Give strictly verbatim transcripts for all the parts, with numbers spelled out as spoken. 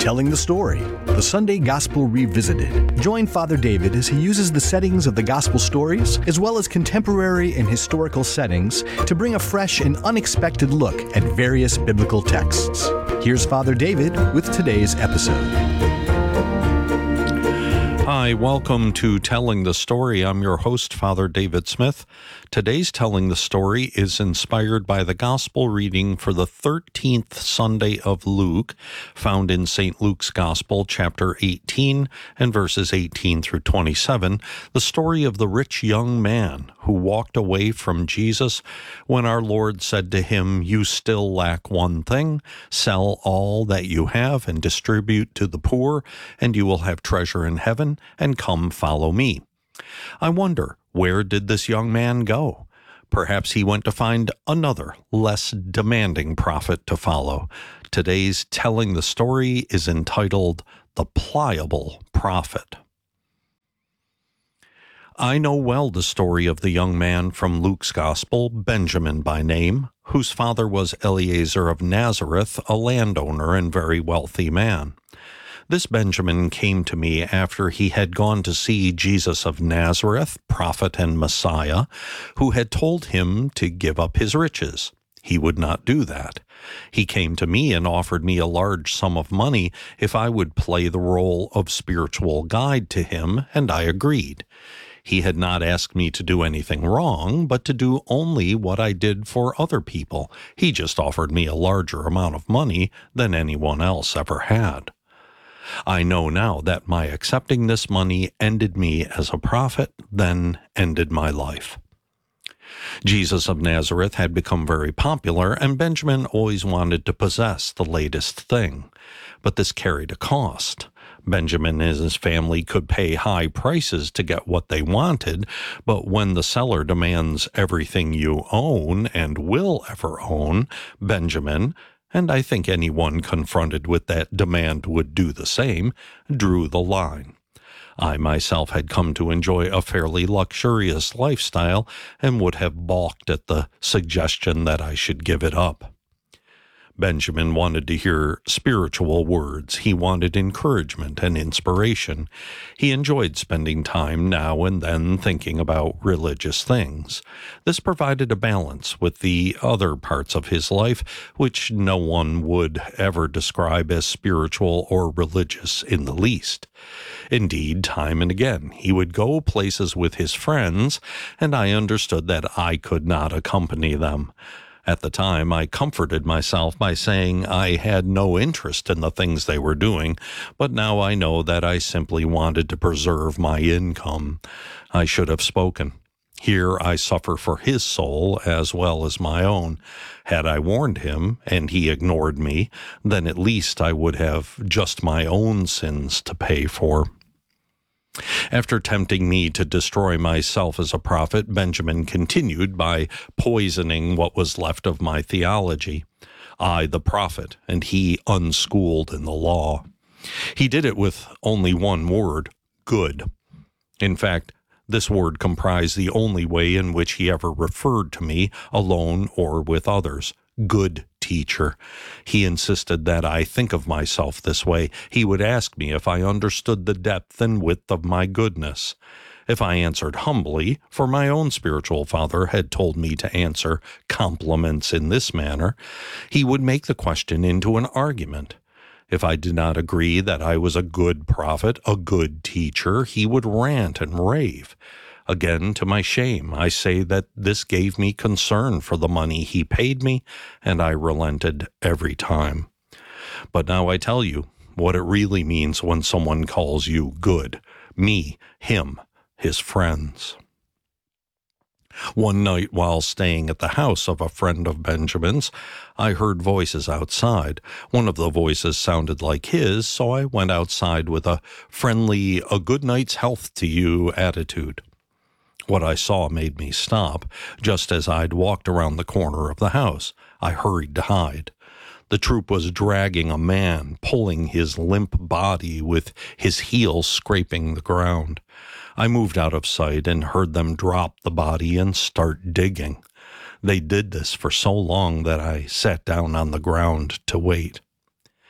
Telling the Story, the Sunday Gospel Revisited. Join Father David as he uses the settings of the Gospel stories, as well as contemporary and historical settings, to bring a fresh and unexpected look at various biblical texts. Here's Father David with today's episode. Hi, welcome to Telling the Story. I'm your host, Father David Smith. Today's Telling the Story is inspired by the Gospel reading for the thirteenth Sunday of Luke, found in Saint Luke's Gospel, chapter eighteen, and verses eighteen through twenty-seven, the story of the rich young man who walked away from Jesus when our Lord said to him, "You still lack one thing. Sell all that you have and distribute to the poor, and you will have treasure in heaven, and come follow me." I wonder, where did this young man go? Perhaps he went to find another, less demanding prophet to follow. Today's Telling the Story is entitled The Pliable Prophet. I know well the story of the young man from Luke's Gospel, Benjamin by name, whose father was Eliezer of Nazareth, a landowner and very wealthy man. This Benjamin came to me after he had gone to see Jesus of Nazareth, prophet and Messiah, who had told him to give up his riches. He would not do that. He came to me and offered me a large sum of money if I would play the role of spiritual guide to him, and I agreed. He had not asked me to do anything wrong, but to do only what I did for other people. He just offered me a larger amount of money than anyone else ever had. I know now that my accepting this money ended me as a prophet, then ended my life. Jesus of Nazareth had become very popular, and Benjamin always wanted to possess the latest thing. But this carried a cost. Benjamin and his family could pay high prices to get what they wanted, but when the seller demands everything you own and will ever own, Benjamin, and I think anyone confronted with that demand would do the same, drew the line. I myself had come to enjoy a fairly luxurious lifestyle and would have balked at the suggestion that I should give it up. Benjamin wanted to hear spiritual words. He wanted encouragement and inspiration. He enjoyed spending time now and then thinking about religious things. This provided a balance with the other parts of his life, which no one would ever describe as spiritual or religious in the least. Indeed, time and again, he would go places with his friends, and I understood that I could not accompany them. At the time, I comforted myself by saying I had no interest in the things they were doing, but now I know that I simply wanted to preserve my income. I should have spoken. Here I suffer for his soul as well as my own. Had I warned him, and he ignored me, then at least I would have just my own sins to pay for. After tempting me to destroy myself as a prophet, Benjamin continued by poisoning what was left of my theology. I, the prophet, and he unschooled in the law. He did it with only one word, good. In fact, this word comprised the only way in which he ever referred to me, alone or with others. Good teacher. He insisted that I think of myself this way. He would ask me if I understood the depth and width of my goodness. If I answered humbly, for my own spiritual father had told me to answer compliments in this manner, he would make the question into an argument. If I did not agree that I was a good prophet, a good teacher, he would rant and rave. Again, to my shame, I say that this gave me concern for the money he paid me, and I relented every time. But now I tell you what it really means when someone calls you good. Me, him, his friends. One night while staying at the house of a friend of Benjamin's, I heard voices outside. One of the voices sounded like his, so I went outside with a friendly, a good night's health to you attitude. What I saw made me stop. Just as I'd walked around the corner of the house, I hurried to hide. The troop was dragging a man, pulling his limp body with his heels scraping the ground. I moved out of sight and heard them drop the body and start digging. They did this for so long that I sat down on the ground to wait.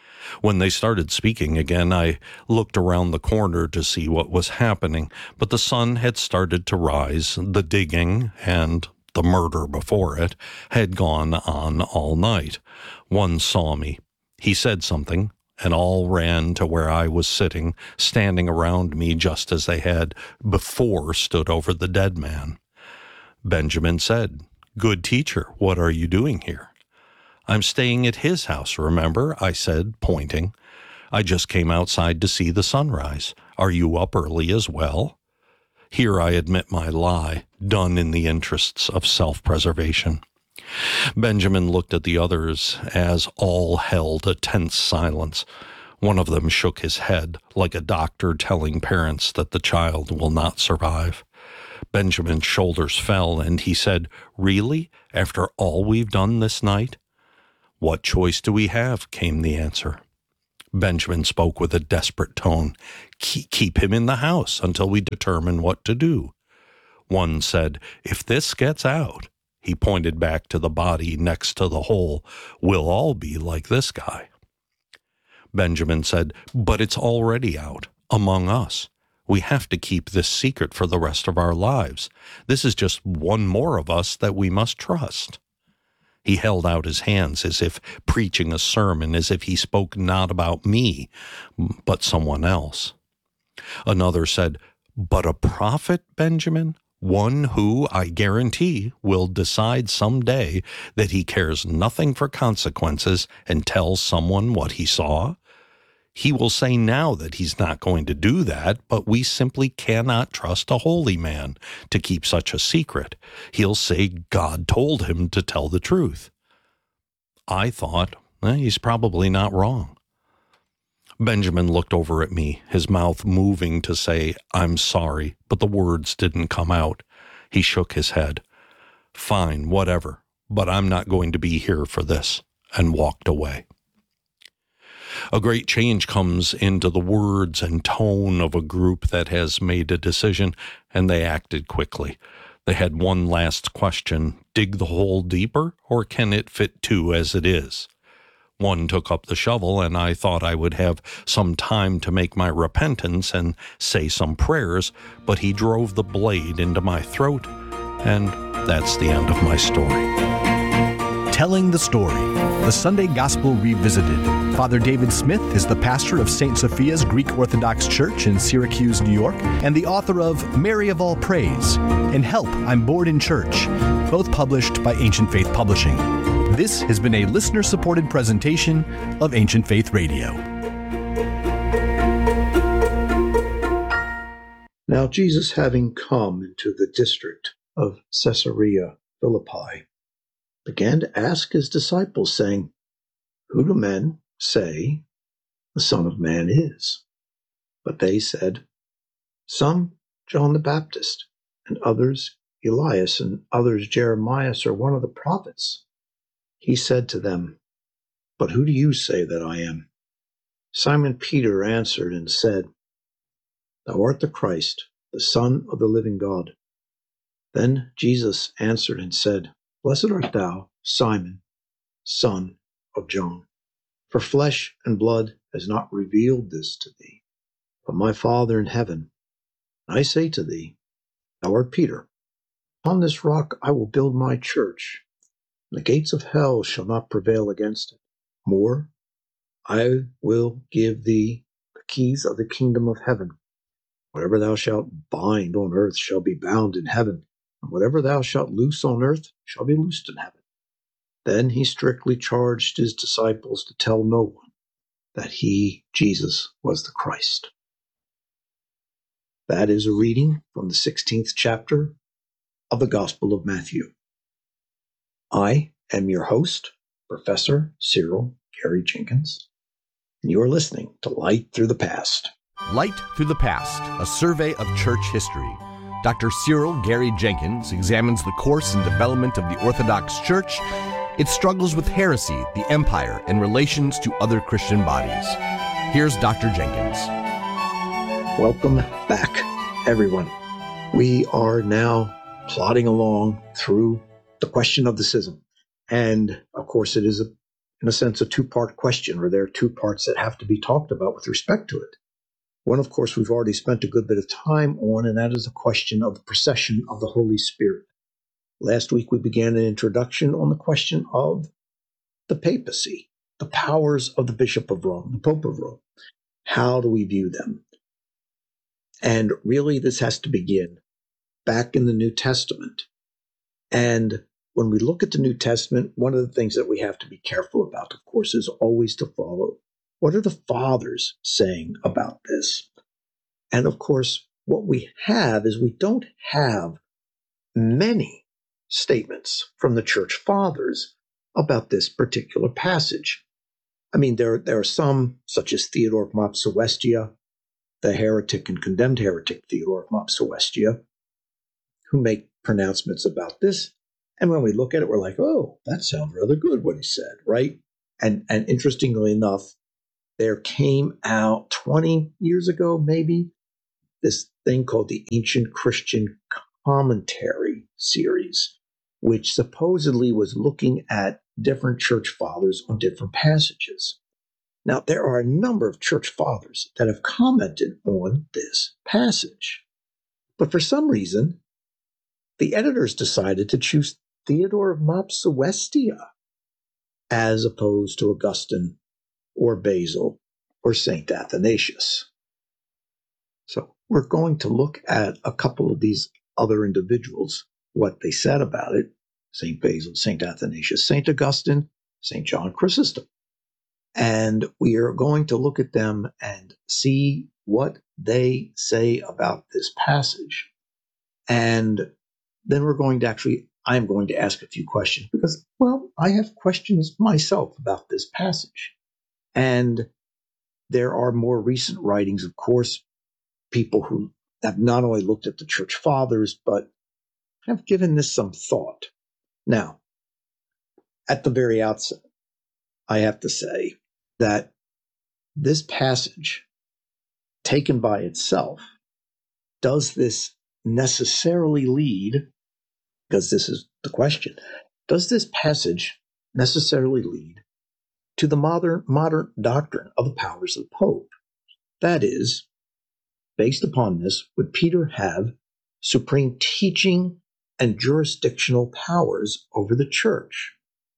When they started speaking again, I looked around the corner to see what was happening, but the sun had started to rise. The digging and the murder before it had gone on all night. One saw me. He said something, and all ran to where I was sitting, standing around me just as they had before stood over the dead man. Benjamin said, "Good teacher, what are you doing here?" "I'm staying at his house, remember?" I said, pointing. "I just came outside to see the sunrise. Are you up early as well?" Here I admit my lie, done in the interests of self-preservation. Benjamin looked at the others as all held a tense silence. One of them shook his head, like a doctor telling parents that the child will not survive. Benjamin's shoulders fell, and he said, "Really? After all we've done this night?" "What choice do we have?" came the answer. Benjamin spoke with a desperate tone. Keep him in the house until we determine what to do." One said, "If this gets out," he pointed back to the body next to the hole, "we'll all be like this guy." Benjamin said, "But it's already out, among us. We have to keep this secret for the rest of our lives. This is just one more of us that we must trust." He held out his hands as if preaching a sermon, as if he spoke not about me, but someone else. Another said, "But a prophet, Benjamin? One who, I guarantee, will decide someday that he cares nothing for consequences and tells someone what he saw? He will say now that he's not going to do that, but we simply cannot trust a holy man to keep such a secret. He'll say God told him to tell the truth." I thought, eh, he's probably not wrong. Benjamin looked over at me, his mouth moving to say, "I'm sorry," but the words didn't come out. He shook his head. "Fine, whatever, but I'm not going to be here for this," and walked away. A great change comes into the words and tone of a group that has made a decision, and they acted quickly. They had one last question: dig the hole deeper, or can it fit two as it is? One took up the shovel, and I thought I would have some time to make my repentance and say some prayers, but he drove the blade into my throat, and that's the end of my story. Telling the Story, the Sunday Gospel Revisited. Father David Smith is the pastor of Saint Sophia's Greek Orthodox Church in Syracuse, New York, and the author of Mary of All Praise and Help, I'm Bored in Church, both published by Ancient Faith Publishing. This has been a listener-supported presentation of Ancient Faith Radio. Now Jesus, having come into the district of Caesarea Philippi, began to ask his disciples, saying, "Who do men say the Son of Man is?" But they said, "Some John the Baptist, and others Elias, and others Jeremiah, or one of the prophets." He said to them, "But who do you say that I am?" Simon Peter answered and said, "Thou art the Christ, the Son of the living God." Then Jesus answered and said, "Blessed art thou, Simon, son of John, for flesh and blood has not revealed this to thee, but my Father in heaven. And I say to thee, thou art Peter. Upon this rock I will build my church, and the gates of hell shall not prevail against it. More, I will give thee the keys of the kingdom of heaven. Whatever thou shalt bind on earth shall be bound in heaven, and whatever thou shalt loose on earth shall be loosed in heaven." Then he strictly charged his disciples to tell no one that he, Jesus, was the Christ. That is a reading from the sixteenth chapter of the Gospel of Matthew. I am your host, Professor Cyril Gary Jenkins, and you are listening to Light Through the Past. Light Through the Past, a survey of church history. Doctor Cyril Gary Jenkins examines the course and development of the Orthodox Church, its struggles with heresy, the empire, and relations to other Christian bodies. Here's Doctor Jenkins. Welcome back, everyone. We are now plodding along through the question of the schism. And, of course, it is an in a sense, a two-part question, or there are two parts that have to be talked about with respect to it. One, of course, we've already spent a good bit of time on, and that is the question of the procession of the Holy Spirit. Last week, we began an introduction on the question of the papacy, the powers of the Bishop of Rome, the Pope of Rome. How do we view them? And really, this has to begin back in the New Testament. And when we look at the New Testament, one of the things that we have to be careful about, of course, is always to follow what are the fathers saying about this. And of course, what we have is we don't have many statements from the church fathers about this particular passage. I mean, there, there are some, such as Theodore of Mopsuestia, the heretic and condemned heretic Theodore of Mopsuestia, who make pronouncements about this. And when we look at it, we're like, oh, that sounds rather good, what he said, right? And, and interestingly enough, there came out twenty years ago, maybe, this thing called the Ancient Christian Commentary series, which supposedly was looking at different church fathers on different passages. Now, there are a number of church fathers that have commented on this passage. But for some reason, the editors decided to choose Theodore of Mopsuestia as opposed to Augustine or Basil or Saint Athanasius. So we're going to look at a couple of these other individuals, what they said about it: Saint Basil, Saint Athanasius, Saint Augustine, Saint John Chrysostom. And we are going to look at them and see what they say about this passage. And then we're going to actually, I'm going to ask a few questions because, well, I have questions myself about this passage. And there are more recent writings, of course, people who have not only looked at the church fathers, but have given this some thought. Now, at the very outset, I have to say that this passage, taken by itself, does this necessarily lead, because this is the question, does this passage necessarily lead to the modern, modern doctrine of the powers of the Pope? That is, based upon this, would Peter have supreme teaching and jurisdictional powers over the church?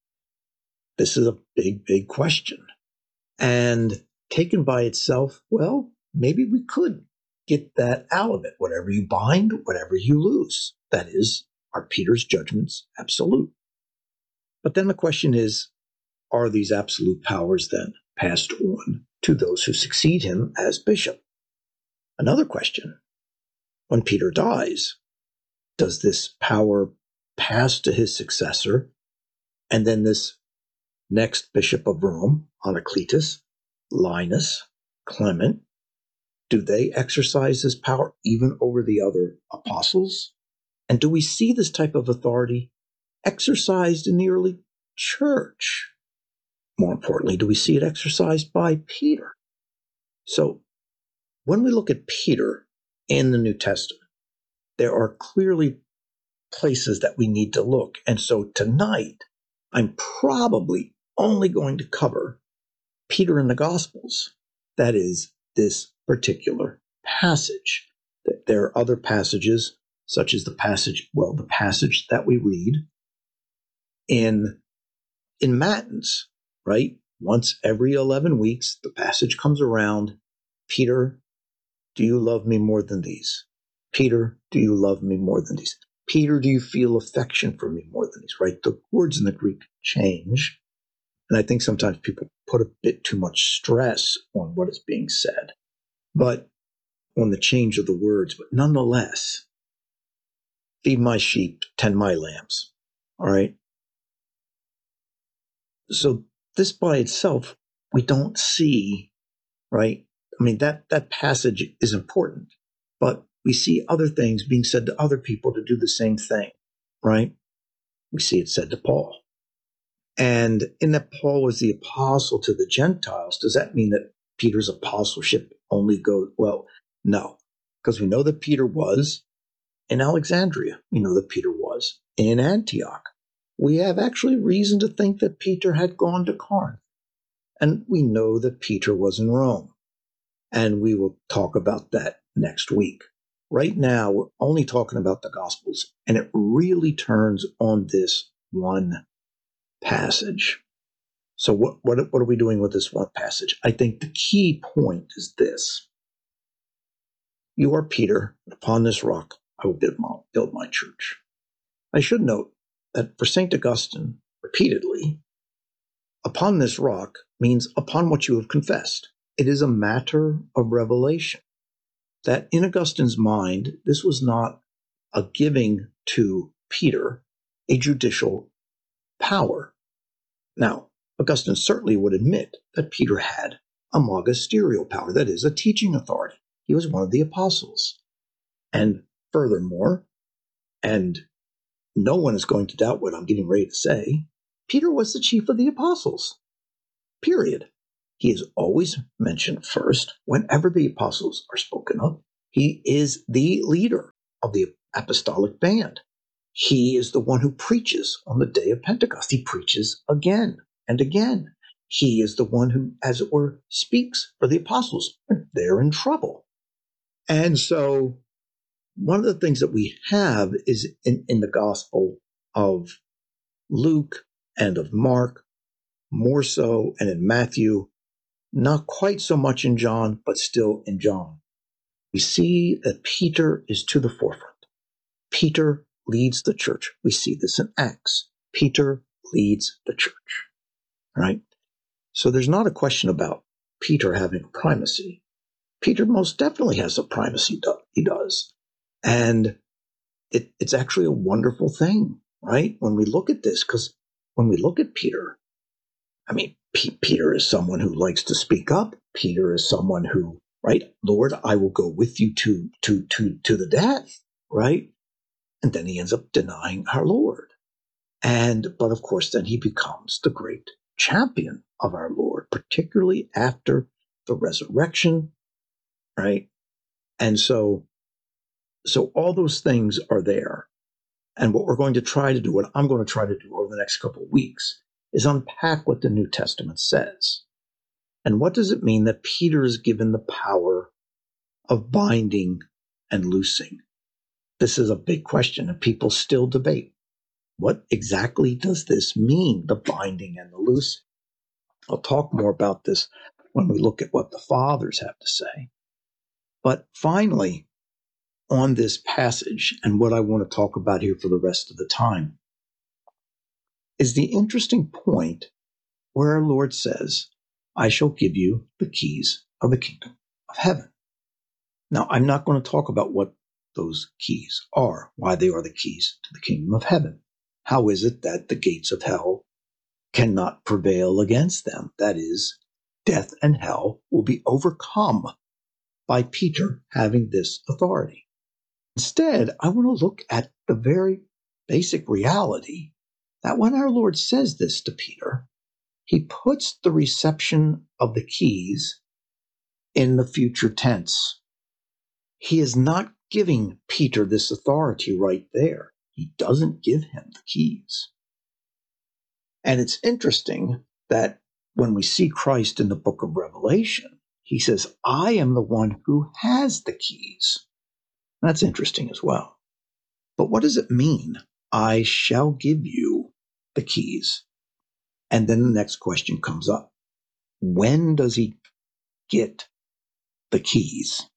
This is a big, big question. And taken by itself, well, maybe we could get that out of it. Whatever you bind, whatever you lose. That is, are Peter's judgments absolute? But then the question is, are these absolute powers then passed on to those who succeed him as bishop? Another question, when Peter dies, does this power pass to his successor, and then this next bishop of Rome, Anacletus, Linus, Clement, do they exercise this power even over the other apostles? And do we see this type of authority exercised in the early church? More importantly, do we see it exercised by Peter? So when we look at Peter in the New Testament, there are clearly places that we need to look. And so tonight, I'm probably only going to cover Peter in the Gospels. That is, this particular passage. There are other passages, such as the passage, well, the passage that we read in, in Matins, right? Once every eleven weeks, the passage comes around. Peter, do you love me more than these? Peter, do you love me more than these? Peter, do you feel affection for me more than these, right? The words in the Greek change. And I think sometimes people put a bit too much stress on what is being said, but on the change of the words. But nonetheless, feed my sheep, tend my lambs. All right. So this by itself, we don't see, right? I mean, that, that passage is important, but we see other things being said to other people to do the same thing, right? We see it said to Paul. And in that Paul was the apostle to the Gentiles, does that mean that Peter's apostleship only goes, well, no, because we know that Peter was in Alexandria. We know that Peter was in Antioch. we have actually reason to think that Peter had gone to Corinth. And we know that Peter was in Rome. And we will talk about that next week. Right now, we're only talking about the Gospels, and it really turns on this one passage. So what, what, what are we doing with this one passage? I think the key point is this. You are Peter, and upon this rock I will build my, build my church. I should note that for Saint Augustine, repeatedly, upon this rock means upon what you have confessed. It is a matter of revelation. That in Augustine's mind, this was not a giving to Peter a judicial power. Now, Augustine certainly would admit that Peter had a magisterial power, that is, a teaching authority. He was one of the apostles. And furthermore, and no one is going to doubt what I'm getting ready to say, Peter was the chief of the apostles. Period. He is always mentioned first whenever the apostles are spoken of. He is the leader of the apostolic band. He is the one who preaches on the day of Pentecost. He preaches again and again. He is the one who, as it were, speaks for the apostles. They're in trouble. And so one of the things that we have is in, in the Gospel of Luke and of Mark, more so, and in Matthew, not quite so much in John, but still in John. We see that Peter is to the forefront. Peter leads the church. We see this in Acts. Peter leads the church, right? So there's not a question about Peter having primacy. Peter most definitely has a primacy. He does. And it, it's actually a wonderful thing, right? When we look at this, because when we look at Peter, I mean, P- Peter is someone who likes to speak up. Peter is someone who, right, Lord, I will go with you to, to, to, to the death, right? And then he ends up denying our Lord. And, but of course, then he becomes the great champion of our Lord, particularly after the resurrection, right? And so, so all those things are there. And what we're going to try to do, what I'm going to try to do over the next couple of weeks, is unpack what the New Testament says. And what does it mean that Peter is given the power of binding and loosing? This is a big question, and people still debate. What exactly does this mean, the binding and the loosing? I'll talk more about this when we look at what the fathers have to say. But finally, on this passage, and what I want to talk about here for the rest of the time, is the interesting point where our Lord says, I shall give you the keys of the kingdom of heaven. Now, I'm not going to talk about what those keys are, why they are the keys to the kingdom of heaven. How is it that the gates of hell cannot prevail against them? That is, death and hell will be overcome by Peter having this authority. Instead, I want to look at the very basic reality that when our Lord says this to Peter, he puts the reception of the keys in the future tense. He is not giving Peter this authority right there. He doesn't give him the keys. And it's interesting that when we see Christ in the book of Revelation, he says, I am the one who has the keys. That's interesting as well. But what does it mean? I shall give you the keys. And then the next question comes up. When does he get the keys?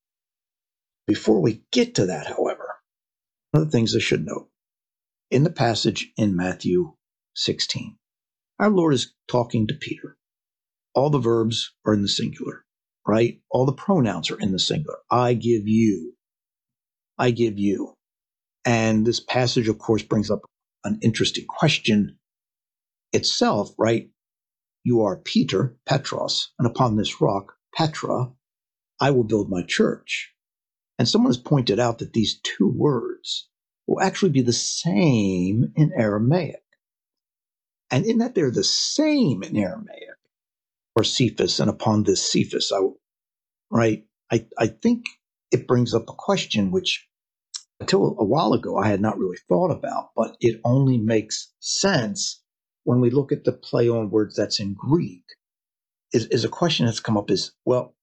Before we get to that, however, one of the things I should note, in the passage in Matthew sixteen, our Lord is talking to Peter. All the verbs are in the singular, right? All the pronouns are in the singular. I give you. I give you. And this passage, of course, brings up an interesting question itself, right? You are Peter, Petros, and upon this rock, Petra, I will build my church. And someone has pointed out that these two words will actually be the same in Aramaic. And in that they're the same in Aramaic, or Cephas, and upon this Cephas, I, right? I, I think it brings up a question which until a while ago, I had not really thought about, but it only makes sense when we look at the play on words that's in Greek. Is, is a question that's come up is, well,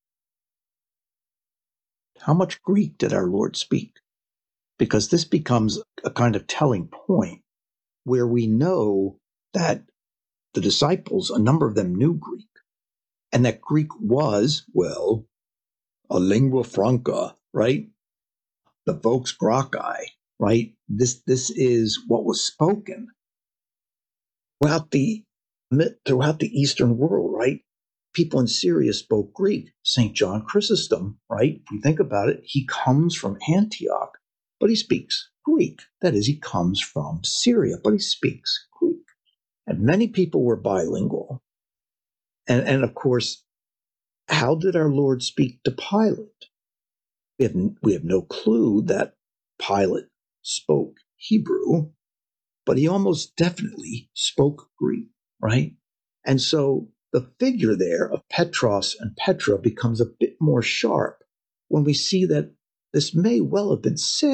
how much Greek did our Lord speak? Because this becomes a kind of telling point where we know that the disciples, a number of them knew Greek, and that Greek was, well, a lingua franca, right? The vox Gracchi, right? This this is what was spoken throughout the throughout the Eastern world, right? People in Syria spoke Greek. Saint John Chrysostom, right? If you think about it, he comes from Antioch, but he speaks Greek. That is, he comes from Syria, but he speaks Greek. And many people were bilingual. And, and of course, how did our Lord speak to Pilate? We have, we have no clue that Pilate spoke Hebrew, but he almost definitely spoke Greek, right? And so the figure there of Petros and Petra becomes a bit more sharp when we see that this may well have been said